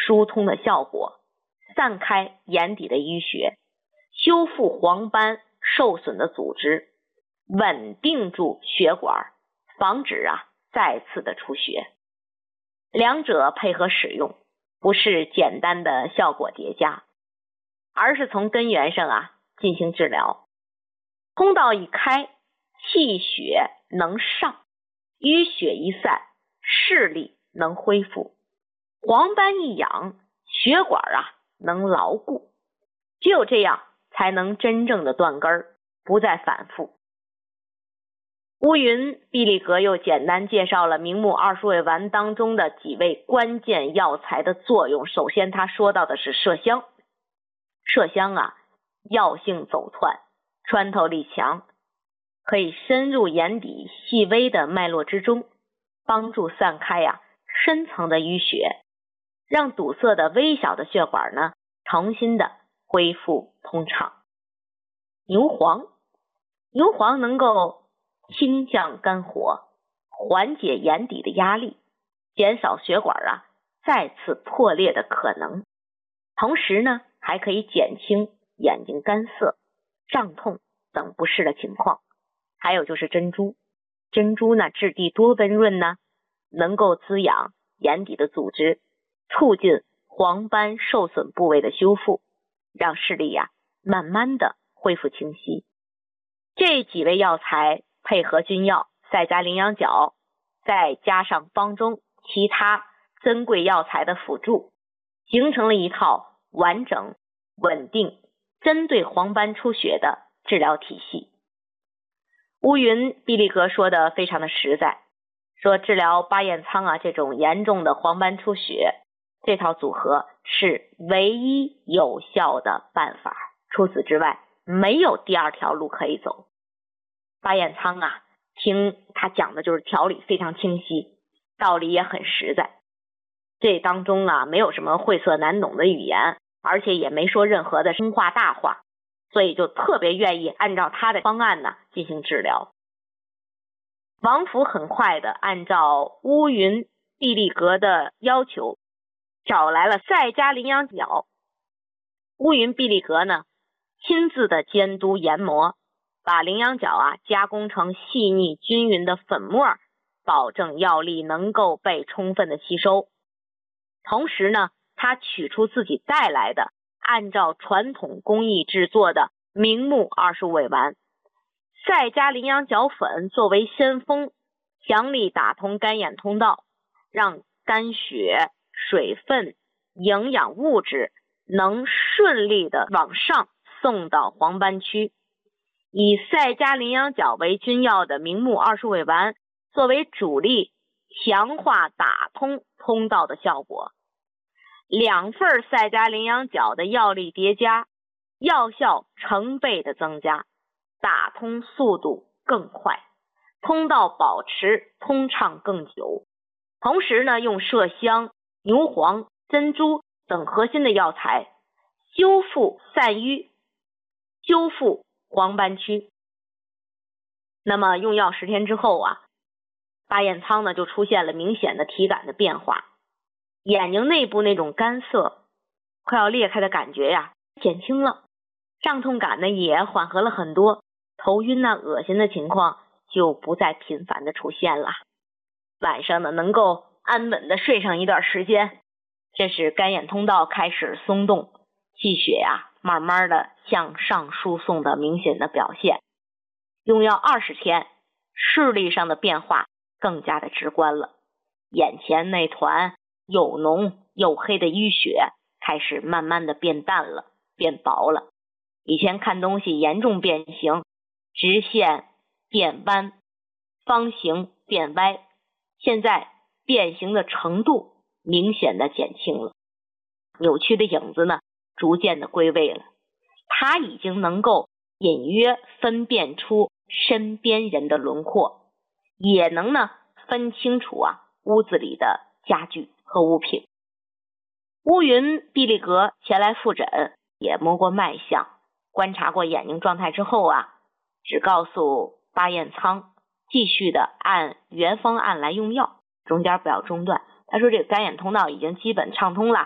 疏通的效果，散开眼底的淤血，修复黄斑受损的组织，稳定住血管，防止再次的出血。两者配合使用，不是简单的效果叠加，而是从根源上进行治疗。通道一开，气血能上，淤血一散，视力能恢复，黄斑一养，血管能牢固。只有这样才能真正的断根儿，不再反复。乌云毕利格又简单介绍了明目20味丸当中的几味关键药材的作用。首先他说到的是麝香。麝香药性走窜，穿透力强，可以深入眼底细微的脉络之中，帮助散开深层的淤血，让堵塞的微小的血管重新的恢复通畅。牛黄能够清降肝火，缓解眼底的压力，减少血管再次破裂的可能。同时还可以减轻眼睛干涩、胀痛等不适的情况。还有就是珍珠质地多温润能够滋养眼底的组织，促进黄斑受损部位的修复，让视力慢慢的恢复清晰。这几味药材配合君药赛加羚羊角，再加上方中其他珍贵药材的辅助，形成了一套完整、稳定、针对黄斑出血的治疗体系。乌云毕利格说的非常的实在，说治疗巴彦苍这种严重的黄斑出血，这套组合是唯一有效的办法，除此之外没有第二条路可以走。巴彦苍听他讲的就是条理非常清晰，道理也很实在，这当中没有什么晦涩难懂的语言，而且也没说任何的生话大话，所以就特别愿意按照他的方案进行治疗。王府很快的按照乌云毕利格的要求，找来了赛加羚羊角。乌云毕利格亲自的监督研磨，把羚羊角加工成细腻均匀的粉末，保证药力能够被充分的吸收。同时他取出自己带来的按照传统工艺制作的明目20味丸，赛加羚羊角粉作为先锋，强力打通肝眼通道，让肝血、水分、营养物质能顺利的往上送到黄斑区。以赛加羚羊角为君药的明目20味丸作为主力，强化打通通道的效果。2份赛加羚羊角的药力叠加，药效成倍的增加，打通速度更快，通道保持通畅更久。同时用麝香、牛黄、珍珠等核心的药材修复散瘀，修复黄斑区。那么用药10天之后巴彦苍就出现了明显的体感的变化，眼睛内部那种干涩、快要裂开的感觉减轻了，胀痛感也缓和了很多，头晕恶心的情况就不再频繁的出现了。晚上能够安稳的睡上一段时间，这是肝眼通道开始松动，气血慢慢的向上输送的明显的表现。用药20天，视力上的变化更加的直观了，眼前那团又浓又黑的淤血开始慢慢的变淡了，变薄了。以前看东西严重变形，直线变弯，方形变歪，现在变形的程度明显的减轻了，扭曲的影子逐渐的归位了。他已经能够隐约分辨出身边人的轮廓，也能分清楚屋子里的家具和物品。乌云毕利格前来复诊，也摸过脉象，观察过眼睛状态之后只告诉巴彦苍继续的按原方案来用药，中间不要中断。他说这个肝眼通道已经基本畅通了，